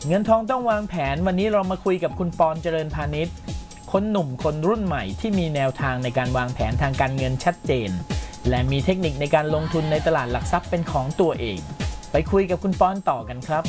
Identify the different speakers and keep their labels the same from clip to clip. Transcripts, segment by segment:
Speaker 1: เงินทองต้องวางแผนวันนี้เรามาคุยกับคุณปอนเจริญพาณิชย์คนหนุ่มคนรุ่นใหม่ที่มีแนวทางในการวางแผนทางการเงินชัดเจนและมีเทคนิคในการลงทุนในตลาดหลักทรัพย์เป็นของตัวเองไปคุยกับคุณปอนต่อกันครับ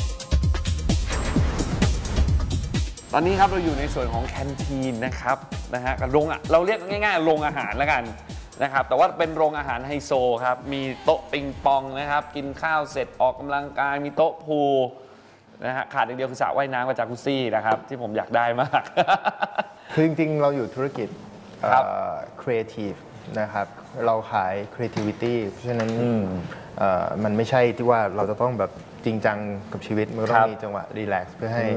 Speaker 2: ตอนนี้ครับเราอยู่ในส่วนของแคนทีนนะครับกับโรงเราเรียกง่ายๆโรงอาหารแล้วกันนะครับแต่ว่าเป็นโรงอาหารไฮโซครับมีโต๊ะปิงปองนะครับกินข้าวเสร็จออกกำลังกายมีโต๊ะพูลนะฮะขาดอย่างเดียวคือสระว่ายน้ำกับจากุซซี่นะครับที่ผมอยากได้มาก
Speaker 3: คือจริงๆเราอยู่ธุรกิจcreative นะครับเราขาย creativity เพราะฉะนั้นมันไม่ใช่ที่ว่าเราจะต้องแบบจริงจังกับชีวิตมันต้องมีจังหวะ relax เพื่อให้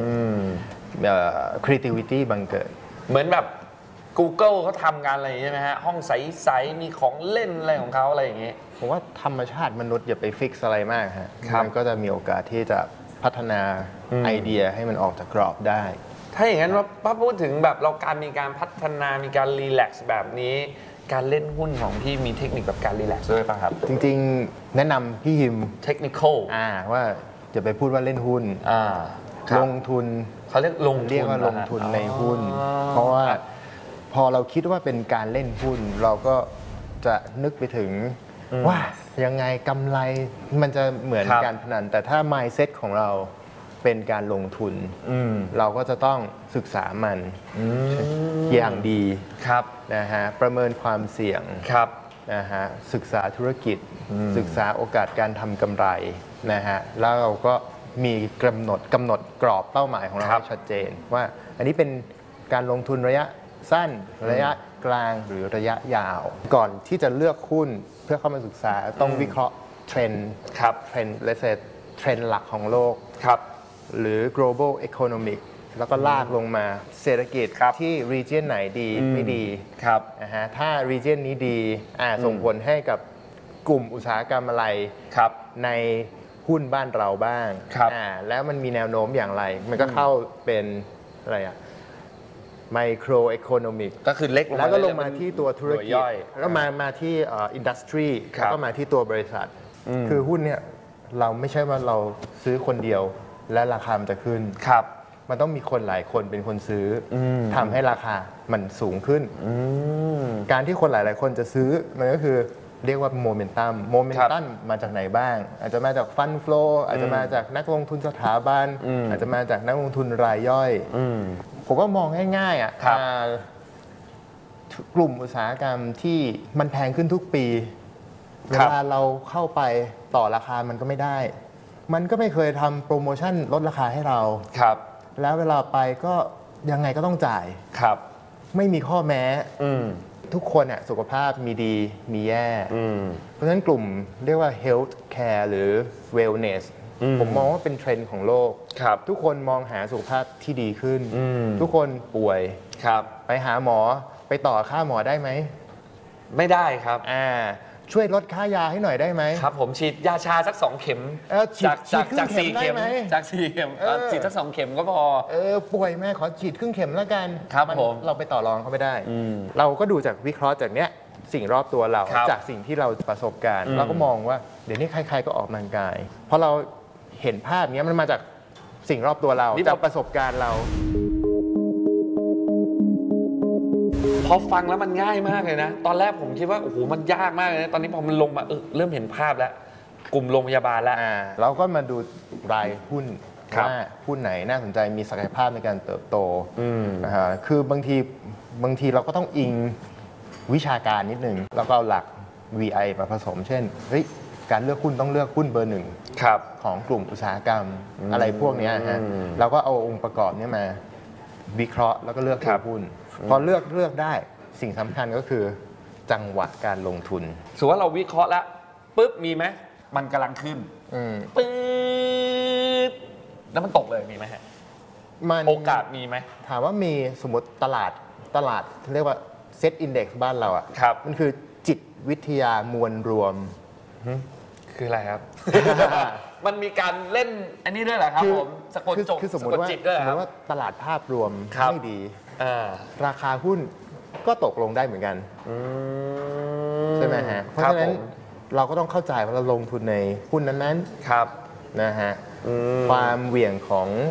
Speaker 3: creativity บังเกิด
Speaker 2: เหมือนแบบ Google เขาทำงานอะไรใช่ไหมฮะห้องใสๆมีของเล่นอะไรของเขาอะไรอย่างเงี้ย
Speaker 3: ผมว่าธรรมชาติมนุษย์อย่าไปฟิกอะไรมากฮะมันก็จะมีโอกาสที่จะพัฒนาไอเดียให้มันออกจากกรอบได้
Speaker 2: ถ้าอย่างนั้นว่าพูดถึงแบบเรามีการพัฒนามีการรีแลกซ์แบบนี้การเล่นหุ้นของพี่มีเทคนิคแบบการรีแลกซ์ด้วยป่ะครับ
Speaker 3: จริงๆแนะนำพี่ฮิม
Speaker 2: เทคนิค
Speaker 3: ว่าจะไปพูดว่าเล่นหุ้นลงทุน
Speaker 2: เขาเรียก
Speaker 3: ว่าลงทุนในหุ้นเพราะว่าพอเราคิดว่าเป็นการเล่นหุ้นเราก็จะนึกไปถึงว่ายังไงกำไรมันจะเหมือนการพนันแต่ถ้า mindset ของเราเป็นการลงทุนเราก็จะต้องศึกษามันอย่างดีนะฮะประเมินความเสี่ยงนะฮะศึกษาธุรกิจศึกษาโอกาสการทำกำไรนะฮะแล้วเราก็มีกำหนดกรอบเป้าหมายของเราให้ชัดเจนว่าอันนี้เป็นการลงทุนระยะสั้นระยะกลางหรือระยะยาวก่อนที่จะเลือกหุ้นเพื่อเข้ามาศึกษาต้องวิเคราะห์เทรนด์หลักของโลกหรือ global economic แล้วก็ลากลงมาเศรษฐกิจที่ region ไหนดีไม่ดีนะฮะถ้า region นี้ดีส่งผลให้กับกลุ่มอุตสาหกรรมอะไรในหุ้นบ้านเราบ้างแล้วมันมีแนวโน้มอย่างไรมันก็เข้าเป็นอะไรอะไมโครเอโคโนมิก
Speaker 2: ก็คือเล็ก
Speaker 3: แล้วก็ลงมาที่ตัวธุรกิจแล้วมาที่อินดัสทรีแล้วก็มาที่ตัวบริษัทคือหุ้นเนี่ยเราไม่ใช่ว่าเราซื้อคนเดียวและราคามันจะขึ้นมันต้องมีคนหลายคนเป็นคนซื้อทำให้ราคามันสูงขึ้นการที่คนหลายๆคนจะซื้อมันก็คือเรียกว่าโมเมนตัมมาจากไหนบ้างอาจจะมาจากฟันโฟลอาจจะมาจากนักลงทุนสถาบันอาจจะมาจากนักลงทุนรายย่อยผมก็มองง่ายๆกลุ่มอุตสาหกรรมที่มันแพงขึ้นทุกปีเวลาเราเข้าไปต่อราคามันก็ไม่ได้มันก็ไม่เคยทำโปรโมชั่นลดราคาให้เราแล้วเวลาไปก็ยังไงก็ต้องจ่ายไม่มีข้อแม้ทุกคนเนี่ยสุขภาพมีดีมีแย่เพราะฉะนั้นกลุ่มเรียกว่า health care หรือ wellness ผมมองว่าเป็นเทรนด์ของโลกทุกคนมองหาสุขภาพที่ดีขึ้นทุกคนป่วยไปหาหมอไปต่อค่าหมอได้ไหม
Speaker 2: ไม่ได้ครับ
Speaker 3: ช่วยลดค่ายาให้หน่อยได้ไหม
Speaker 2: ครับผมฉีดยาชาสัก2 เข็มจาก4 เข็มฉีดสัก2 เข็มก็พอ
Speaker 3: ป่วยแม่ขอฉีดครึ่งเข็มแล้วกัน
Speaker 2: ครับผม
Speaker 3: เราไปต่อรองเขาไม่ได้เราก็ดูจากวิเคราะห์จากเนี้ยสิ่งรอบตัวเราจากสิ่งที่เราประสบการณ์เราก็มองว่าเดี๋ยวนี้ใครๆก็ออกกำลังกายเพราะเราเห็นภาพนี้มันมาจากสิ่งรอบตัวเราจากประสบการณ์เรา
Speaker 2: พอฟังแล้วมันง่ายมากเลยนะตอนแรกผมคิดว่าโอ้โหมันยากมากเลยนะตอนนี้พอมันลงมาเริ่มเห็นภาพแล้วกลุ่มโรงพยาบาลแล้ว
Speaker 3: เราก็มาดูรายหุ้นว่าหุ้นไหนน่าสนใจมีศักยภาพในการเติบโตนะฮะคือบางทีเราก็ต้องอิงวิชาการนิดนึงแล้วก็เอาหลัก VI มาผสมเช่นการเลือกหุ้นต้องเลือกหุ้นเบอร์ 1ของกลุ่มอุตสาหกรรมอะไรพวกนี้ฮะเราก็เอาองค์ประกอบนี้มาวิเคราะห์แล้วก็เลือกตัวหุ้นพอเลือกได้สิ่งสำคัญก็คือจังหวะการลงทุน
Speaker 2: สมมติว่าเราวิเคราะห์แล้วปุ๊บมีไหมมันกำลังขึ้นปึ๊บแล้วมันตกเลยมีไหมฮะโอกาสมีไหม
Speaker 3: ถามว่ามีสมมติตลาดเรียกว่าเซตอินเด็กซ์บ้านเราอ่ะมันคือจิตวิทยามวลรวม
Speaker 2: คืออะไรครับ มันมีการเล่นอันนี้ด้วยเหรอครับผมสะกดจบสะกดจิตด้วยครับ
Speaker 3: ว่าตลาดภาพรวมไม่ดีราคาหุ้นก็ตกลงได้เหมือนกันใช่ไหมฮะเพราะฉะนั้นเราก็ต้องเข้าใจว่าเราลงทุนในหุ้นนั้นๆนะฮะความเหวี่ยงของเส้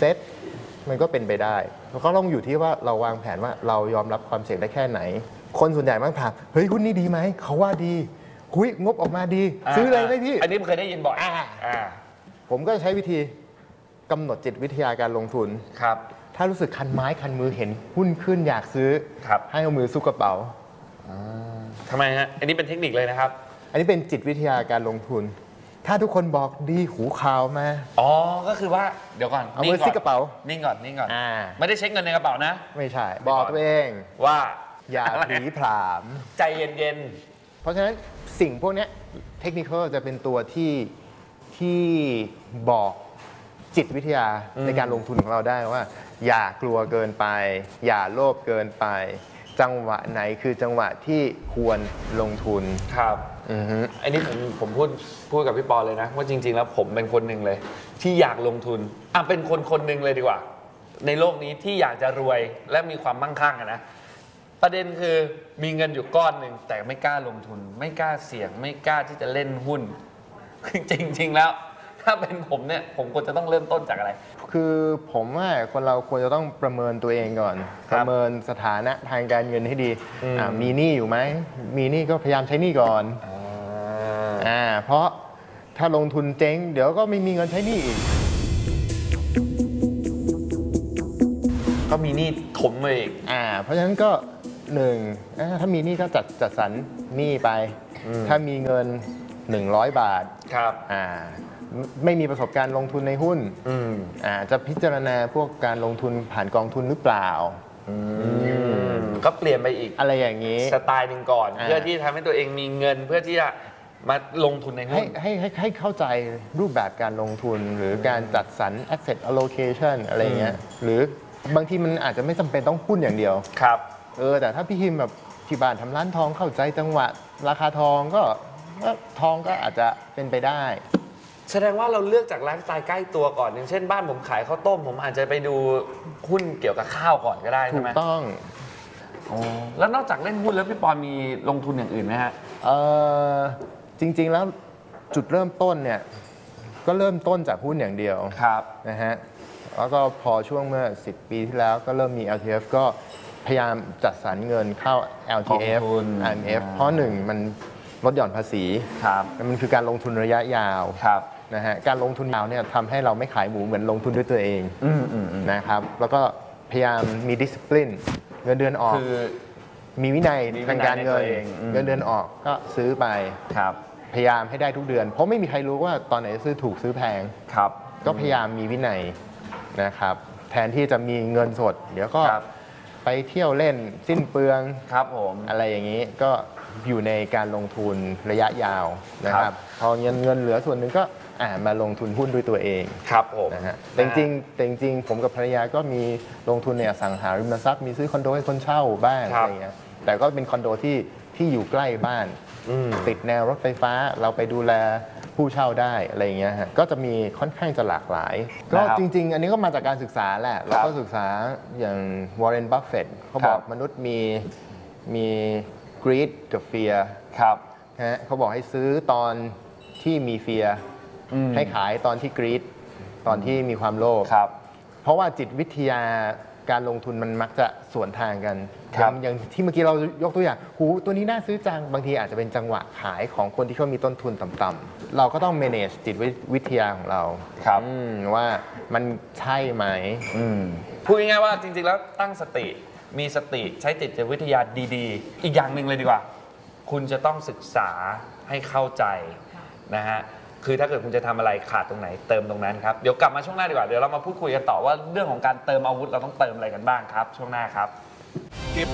Speaker 3: ตมันก็เป็นไปได้แล้วก็ต้องอยู่ที่ว่าเราวางแผนว่าเรายอมรับความเสี่ยงได้แค่ไหนคนส่วนใหญ่มักถามเฮ้ยหุ้นนี่ดีไหมเขาว่าดีคุยงบออกมาดีซื้อเลยไหมพี่
Speaker 2: อันนี้เคยได้ยินบ่อย
Speaker 3: ผมก็ใช้วิธีกำหนดจิตวิทยาการลงทุน
Speaker 2: ครับ
Speaker 3: ถ้ารู้สึกคันไม้คันมือเห็นหุ้นขึ้นอยากซื้อให้เอามือซุกกระเป๋า
Speaker 2: ทำไมฮะอันนี้เป็นเทคนิคเลยนะครับ
Speaker 3: อันนี้เป็นจิตวิทยาการลงทุนถ้าทุกคนบอกดีหูข่าวมา
Speaker 2: ก็คือว่าเดี๋ยวก่อน
Speaker 3: เอามือซิกกระเป๋า
Speaker 2: นิ่งก่อนไม่ได้เช็คเงินในกระเป๋านะ
Speaker 3: ไม่ใช่บอกตัวเอง
Speaker 2: ว่า
Speaker 3: อย่าผีผลาม
Speaker 2: ใจเย็น
Speaker 3: ๆเพราะฉะนั้นสิ่งพวกนี้เทคนิคจะเป็นตัวที่บอกจิตวิทยาในการลงทุนของเราได้ว่าอย่ากลัวเกินไปอย่าโลภเกินไปจังหวะไหนคือจังหวะที่ควรลงทุน
Speaker 2: ครับอันนี้ผมพูดกับพี่ปอเลยนะว่าจริงๆแล้วผมเป็นคนหนึ่งเลยที่อยากลงทุนเป็นคนหนึ่งเลยดีกว่าในโลกนี้ที่อยากจะรวยและมีความมั่งคั่งนะประเด็นคือมีเงินอยู่ก้อนหนึ่งแต่ไม่กล้าลงทุนไม่กล้าเสี่ยงไม่กล้าที่จะเล่นหุ้นจริงๆแล้วถ้าเป็นผมเนี่ยผมควรจะต้องเริ่มต้นจากอะไร
Speaker 3: คือผมว่าคนเราควรจะต้องประเมินตัวเองก่อนประเมินสถานะทางการเงินให้ดีมีหนี้อยู่ไหมมีหนี้ก็พยายามใช้หนี้ก่อนเพราะถ้าลงทุนเจ๊งเดี๋ยวก็ไม่มีเงินใช้หนี้อีก
Speaker 2: ก็มีหนี้ถมมาอีก
Speaker 3: เพราะฉะนั้นก็หนึ่งถ้ามีหนี้ก็จัดสรรหนี้ไปถ้ามีเงิน100 บาท
Speaker 2: ครับ
Speaker 3: ไม่มีประสบการณ์ลงทุนในหุ้นจะพิจารณาพวกการลงทุนผ่านกองทุนหรือเปล่า
Speaker 2: ก็เปลี่ยนไปอีก
Speaker 3: อะไรอย่างนี้
Speaker 2: สไตล์หนึ่งก่อนเพื่อที่ทำให้ตัวเองมีเงินเพื่อที่จะมาลงทุนในหุ้น
Speaker 3: ให้เข้าใจรูปแบบการลงทุนหรือการจัดสรร asset allocation อะไรเงี้ยหรือบางทีมันอาจจะไม่จำเป็นต้องหุ้นอย่างเดียว
Speaker 2: ครับ
Speaker 3: แต่ถ้าพี่ฮิมแบบที่บ้านทำร้านทองเข้าใจจังหวะราคาทองก็ทองก็อาจจะเป็นไปได้
Speaker 2: แสดงว่าเราเลือกจากไลฟ์สไตล์ใกล้ตัวก่อนอย่างเช่นบ้านผมขายข้าวต้มผมอาจจะไปดูหุ้นเกี่ยวกับข้าวก่อนก็ได้ใช่ไหม
Speaker 3: ถูกต้อง
Speaker 2: แล้วนอกจากเล่นหุ้นแล้วพี่ปอนมีลงทุนอย่างอื่นไหมฮะ
Speaker 3: จริงๆแล้วจุดเริ่มต้นเนี่ยก็เริ่มต้นจากหุ้นอย่างเดียวนะฮะแล้วก็พอช่วงเมื่อ10 ปีที่แล้วก็เริ่มมี LTF ก็พยายามจัดสรรเงินเข้า LTF IMF เพราะหนึ่งมันลดหย่อนภาษีมันคือการลงทุนระยะยาวนะฮะการลงทุนยาวเนี่ยทำให้เราไม่ขายหมูเหมือนลงทุนด้วยตัวเองนะครับแล้วก็พยายามมี discipline เงินเดือนออกมีวินัยทางการเงินเงินเดือนออกก็ซื้อไปพยายามให้ได้ทุกเดือนเพราะไม่มีใครรู้ว่าตอนไหนซื้อถูกซื้อแพงก็พยายามมีวินัยนะครับแทนที่จะมีเงินสดเดี๋ยวก็ไปเที่ยวเล่นสิ้นเปลืองอะไรอย่างนี้ก็อยู่ในการลงทุนระยะยาวนะครับพอเงินเหลือส่วนหนึ่งก็มาลงทุนหุ้นด้วยตัวเอง
Speaker 2: ครับผม
Speaker 3: นะฮะแต่จริงผมกับภรรยาก็มีลงทุนในอสังหาริมทรัพย์มีซื้อคอนโดให้คนเช่าบ้างอะไรเงี้ยแต่ก็เป็นคอนโดที่อยู่ใกล้บ้านติดแนวรถไฟฟ้าเราไปดูแลผู้เช่าได้อะไรเงี้ยฮะก็จะมีค่อนข้างจะหลากหลายก็จริงๆอันนี้ก็มาจากการศึกษาแหละเราก็ศึกษาอย่างวอร์เรน บัฟเฟตต์เขาบอกมนุษย์มี greed กับ fear นะฮะเขาบอกให้ซื้อตอนที่มี fear ให้ขายตอนที่ greed ตอนที่มีความโลภเพราะว่าจิตวิทยาการลงทุนมันมักจะสวนทางกันอย่างที่เมื่อกี้เรายกตัวอย่างตัวนี้น่าซื้อจังบางทีอาจจะเป็นจังหวะขายของคนที่เขามีต้นทุนต่ำๆเราก็ต้อง manage จิตวิทยาของเราว่ามันใช่ไหม
Speaker 2: พูดง่ายๆว่าจริงๆแล้วตั้งสติมีสติใช้จิตวิทยาดีๆอีกอย่างหนึ่งเลยดีกว่าคุณจะต้องศึกษาให้เข้าใจนะฮะคือถ้าเกิดคุณจะทำอะไรขาดตรงไหนเติมตรงนั้นครับเดี๋ยวกลับมาช่วงหน้าดีกว่าเดี๋ยวเรามาพูดคุยกันต่อว่าเรื่องของการเติมอาวุธเราต้องเติมอะไรกันบ้างครับช่วงหน้าครับ